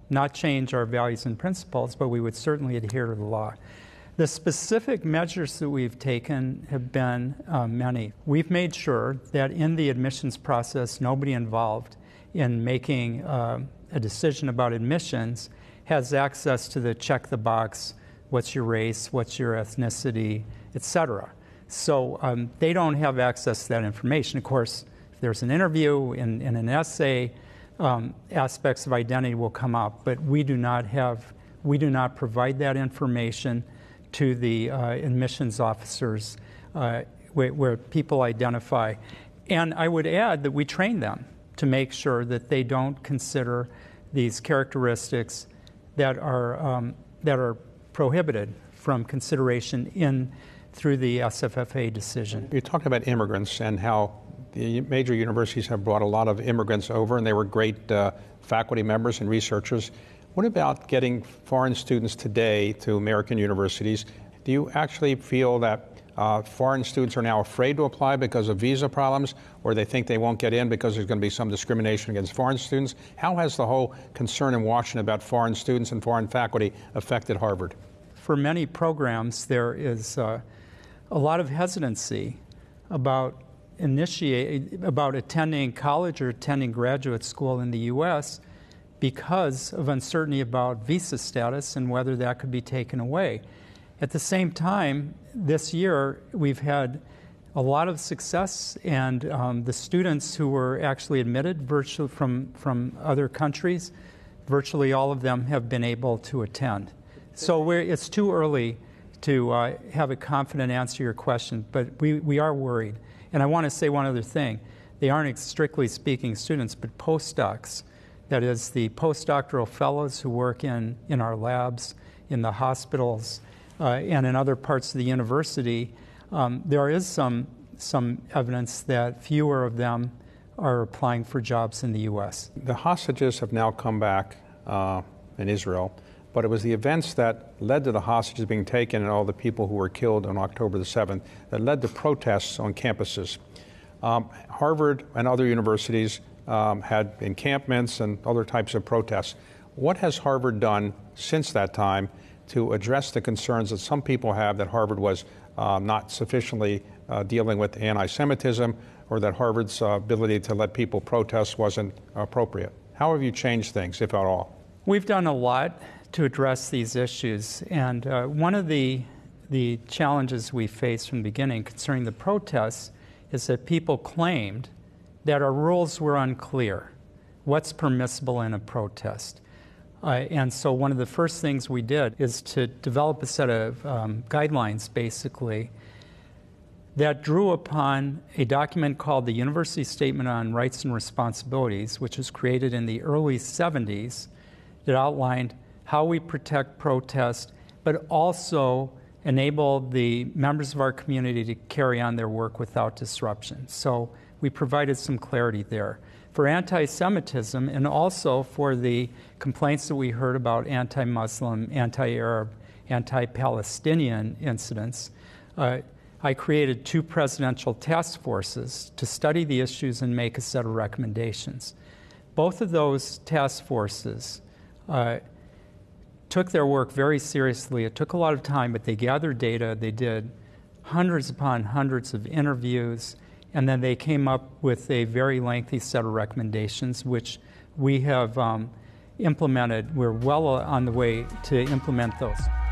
not change our values and principles, but we would certainly adhere to the law. The specific measures that we've taken have been many. We've made sure that in the admissions process, nobody involved in making a decision about admissions has access to the check the box, what's your race, what's your ethnicity, etc. So they don't have access to that information. Of course, if there's an interview in an essay, aspects of identity will come up, but we do not provide that information to the admissions officers where people identify. And I would add that we train them to make sure that they don't consider these characteristics that are prohibited from consideration through the SFFA decision. You talked about immigrants and how the major universities have brought a lot of immigrants over, and they were great faculty members and researchers. What about getting foreign students today to American universities? Do you actually feel that foreign students are now afraid to apply because of visa problems, or they think they won't get in because there's going to be some discrimination against foreign students? How has the whole concern in Washington about foreign students and foreign faculty affected Harvard? For many programs, there is a lot of hesitancy about attending college or attending graduate school in the U.S. because of uncertainty about visa status and whether that could be taken away. At the same time, this year we've had a lot of success, and the students who were actually admitted virtually from other countries, virtually all of them have been able to attend. So it's too early to have a confident answer to your question, but we are worried. And I want to say one other thing. They aren't strictly speaking students, but postdocs. That is, the postdoctoral fellows who work in our labs, in the hospitals, and in other parts of the university. There is some evidence that fewer of them are applying for jobs in the U.S. The hostages have now come back in Israel, but it was the events that led to the hostages being taken and all the people who were killed on October the 7th that led to protests on campuses. Harvard and other universities had encampments and other types of protests. What has Harvard done since that time to address the concerns that some people have that Harvard was not sufficiently dealing with anti-Semitism, or that Harvard's ability to let people protest wasn't appropriate? How have you changed things, if at all? We've done a lot to address these issues, and one of the challenges we faced from the beginning concerning the protests is that people claimed that our rules were unclear. What's permissible in a protest? And so one of the first things we did is to develop a set of guidelines, basically, that drew upon a document called the University Statement on Rights and Responsibilities, which was created in the early 70s, that outlined how we protect protest, but also enable the members of our community to carry on their work without disruption. So we provided some clarity there. For anti-Semitism, and also for the complaints that we heard about anti-Muslim, anti-Arab, anti-Palestinian incidents, I created 2 presidential task forces to study the issues and make a set of recommendations. Both of those task forces took their work very seriously. It took a lot of time, but they gathered data. They did hundreds upon hundreds of interviews, and then they came up with a very lengthy set of recommendations, which we have implemented. We're well on the way to implement those.